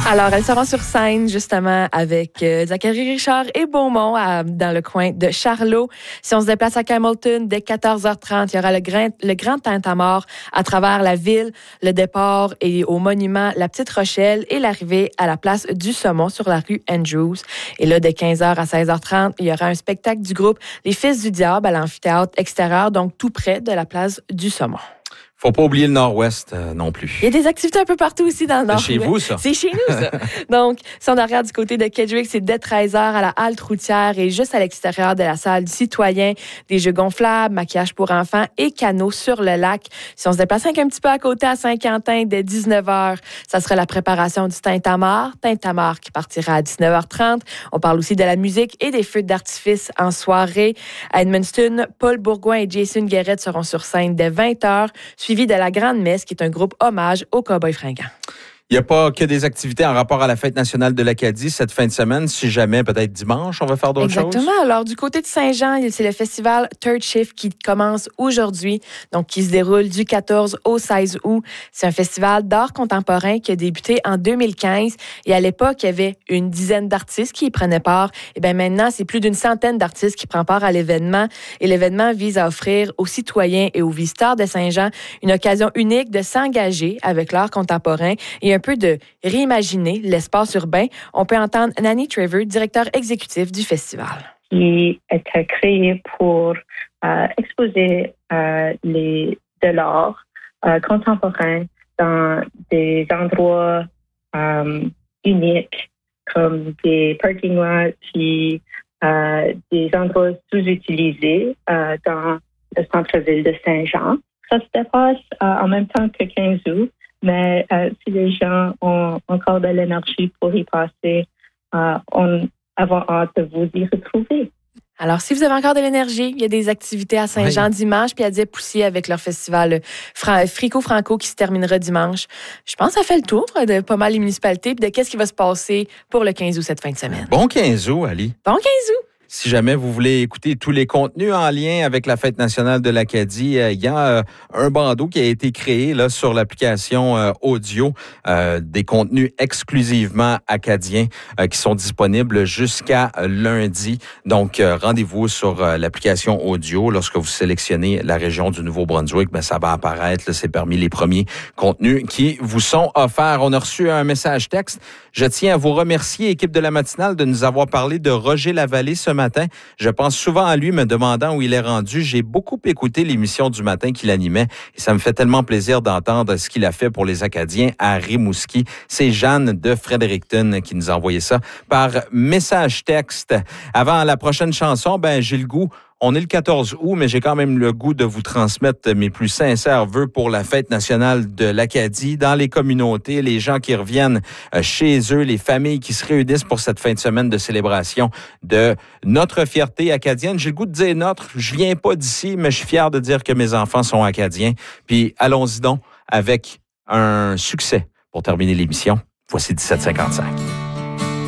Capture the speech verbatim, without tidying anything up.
Alors, elles seront sur scène, justement, avec euh, Zachary Richard et Beaumont à, dans le coin de Charlot. Si on se déplace à Campbellton, dès quatorze heures trente, il y aura le grand, le grand tintamarre à travers la ville. Le départ est au monument La Petite Rochelle et l'arrivée à la place du Saumon sur la rue Andrews. Et là, de quinze heures à seize heures trente, il y aura un spectacle du groupe Les Fils du Diable à l'amphithéâtre extérieur, donc tout près de la place du Saumon. Faut pas oublier le Nord-Ouest euh, non plus. Il y a des activités un peu partout aussi dans le Nord. C'est chez vous, ça? C'est chez nous, ça. Donc, si on regarde du côté de Kedrick, c'est dès treize heures à la halte routière et juste à l'extérieur de la salle du citoyen, des jeux gonflables, maquillage pour enfants et canaux sur le lac. Si on se déplace un petit peu à côté à Saint-Quentin, dès dix-neuf heures, ça sera la préparation du tintamarre. Tintamarre qui partira à dix-neuf heures trente. On parle aussi de la musique et des feux d'artifice en soirée. À Edmundston, Paul Bourgoin et Jason Guérette seront sur scène dès vingt heures, suivi de la Grande Messe, qui est un groupe hommage aux Cowboys fringants. Il n'y a pas que des activités en rapport à la Fête nationale de l'Acadie cette fin de semaine. Si jamais, peut-être dimanche, on va faire d'autres Exactement. choses. Exactement. Alors, du côté de Saint-Jean, c'est le festival Third Shift qui commence aujourd'hui, donc qui se déroule du quatorze au seize août. C'est un festival d'art contemporain qui a débuté en deux mille quinze. Et à l'époque, il y avait une dizaine d'artistes qui y prenaient part. Et bien maintenant, c'est plus d'une centaine d'artistes qui prennent part à l'événement. Et l'événement vise à offrir aux citoyens et aux visiteurs de Saint-Jean une occasion unique de s'engager avec l'art contemporain et un peu de réimaginer l'espace urbain. On peut entendre Nanny Trevor, directeur exécutif du festival. Qui était créé pour euh, exposer euh, les, de l'art euh, contemporain dans des endroits euh, uniques comme des parking lots puis euh, des endroits sous-utilisés euh, dans le centre-ville de Saint-Jean. Ça se dépasse euh, en même temps que quinze août. Mais euh, si les gens ont encore de l'énergie pour y passer, euh, on avons hâte de vous y retrouver. Alors, si vous avez encore de l'énergie, il y a des activités à Saint-Jean oui. dimanche, puis à Dieppe-Poussier avec leur festival Frico Franco qui se terminera dimanche. Je pense que ça fait le tour de pas mal les municipalités, puis de qu'est-ce qui va se passer pour le quinze août cette fin de semaine. Bon quinze août, Ali. Bon quinze août. Si jamais vous voulez écouter tous les contenus en lien avec la Fête nationale de l'Acadie, euh, il y a euh, un bandeau qui a été créé là sur l'application euh, audio, euh, des contenus exclusivement acadiens euh, qui sont disponibles jusqu'à lundi. Donc, euh, rendez-vous sur euh, l'application audio. Lorsque vous sélectionnez la région du Nouveau-Brunswick, ben, ça va apparaître. Là, c'est parmi les premiers contenus qui vous sont offerts. On a reçu un message texte. Je tiens à vous remercier, équipe de la matinale, de nous avoir parlé de Roger Lavallée ce matin. Je pense souvent à lui, me demandant où il est rendu. J'ai beaucoup écouté l'émission du matin qu'il animait et ça me fait tellement plaisir d'entendre ce qu'il a fait pour les Acadiens à Rimouski. C'est Jeanne de Fredericton qui nous a envoyé ça par message texte. Avant la prochaine chanson, ben j'ai le goût. On est le quatorze août, mais j'ai quand même le goût de vous transmettre mes plus sincères vœux pour la Fête nationale de l'Acadie. Dans les communautés, les gens qui reviennent chez eux, les familles qui se réunissent pour cette fin de semaine de célébration de notre fierté acadienne. J'ai le goût de dire notre. Je viens pas d'ici, mais je suis fier de dire que mes enfants sont acadiens. Puis allons-y donc avec un succès pour terminer l'émission. Voici dix-sept cinquante-cinq.